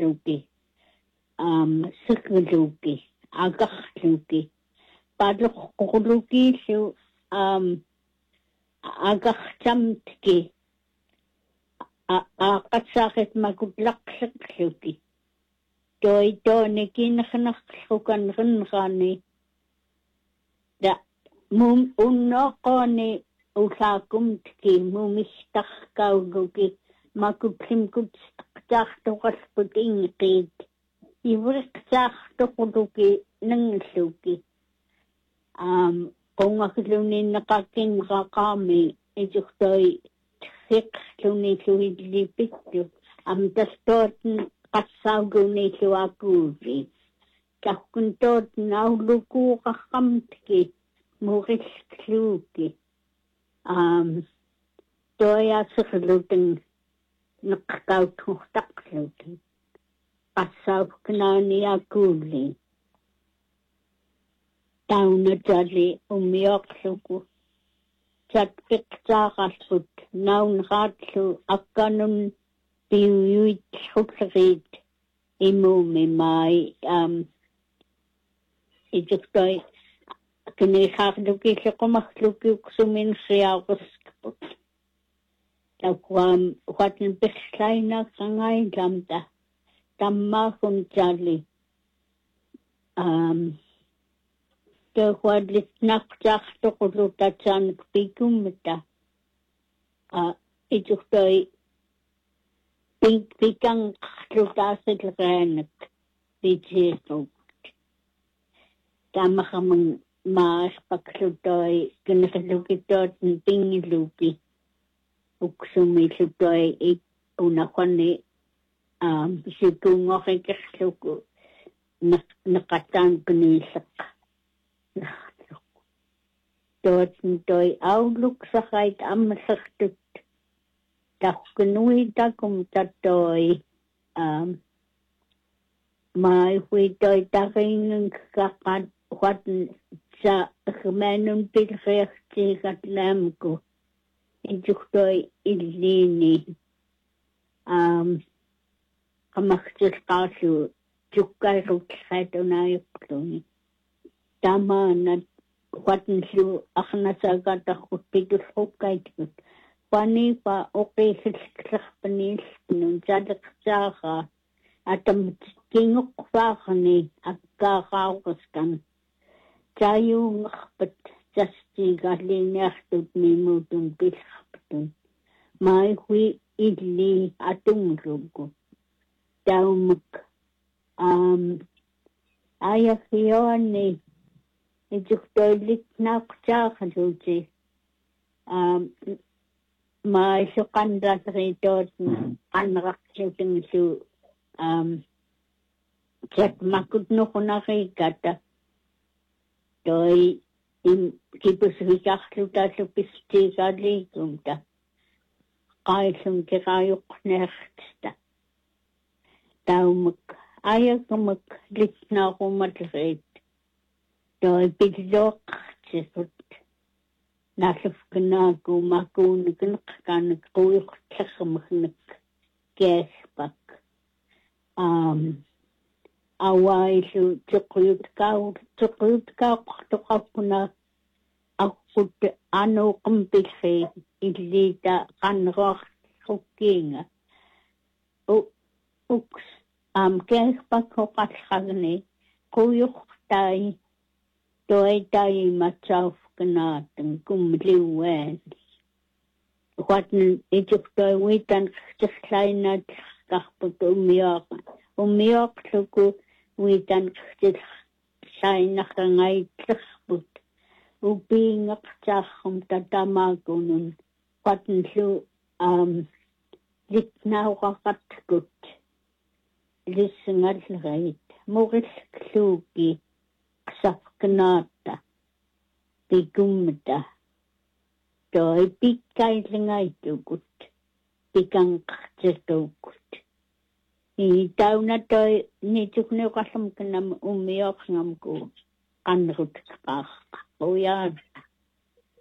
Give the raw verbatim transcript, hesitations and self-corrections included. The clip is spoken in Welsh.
luki um sikuluki agachluki padlo kuluki su um agachtamtki a a qatsaqit makutlaqsaqluki toi toni kinakhnaqlukan rinqani da mum unnoqoni usakumtki mumistaqkauguki makuplimkutstaqtaartoqalputinqit ivriqtaartoquluki nangluki um qongaqluninneqakin raqami ijurtoi fiqluni luidlipittu am tastootn qassaugunilluakuuvi kahkuntoot naulukuuqarqamtki murilluuki um toya sirluten neqqauttuurtaqluki qassaukknaaniakuuli taunatali umiorluku tatpiqtaaqarlut naunraatlu akkanun piuyuitllutlerit imumi mai um ijuktoi kiniharluki liqumaqluki uksumin riauruskaput takuam huatn piqlaina qangay lamta tammahun tali um tohuadlit naqtaartoqulutatsanik pikumta a ijuktoi pik pikang lutaasilraanak pijiquk tamahamang maaspaqlutoi kinaqlukitootn pingiluki uksumillutoi ik unaqani um sikungorikirluku neqataan kuniillaq tootn toi auluksaqait ammasertut taqkunuitakum tatoi um mai huitoi taringan kaqat huatn sa khmanun pilreertiigatlaamku ijuktoi illini um qamartilqaarlu tukkairutlaatunaayuqluni tamaanat huatnlu arnasagatarqut pitulluqqaitkut panipa oqilllerpaniillnun saleqsaaqa atam kinguqfaaqni akkaaqaaqaskan tayungerpat tastiigalineartut mimutun pillerpatun mai hui illi atunglugu taumak um ayafioni ijuktoilit naaqtaaqaluti um mai suqanratritot anraqlutinglu um chat makutnuqunarikata toi im kipusvikarlutalupistiigaliikumta qaillum kiraayuqnertsta taumak ayakumak litnaaqumatrit toi pilluoqqartisut nallufknaaku makuunikineqqaanik quyuqtlermagnak kiaspak um awailu tuqyutkau tuqyutkauqtoqappuna aqut anuqampilli illita qanroarrukkiinga u uks am kiaspak hoqallragni quyuqtai toitai matsaufknaatan kumliuaan huatn ijuktoi witan qtirlainat qarput umiaqa umiaqluku witan qtirlainaqangaitllerput upiingaqtaarrum tatamakunun huatnlu um litnauraqatkut lissingallerit murillluuki qsafknaata pikumta toi pikkailingaitukut pikanqartitukut i tauna toi nitukneuqallum kanam umiorngamku qanrutqaarqa uyaan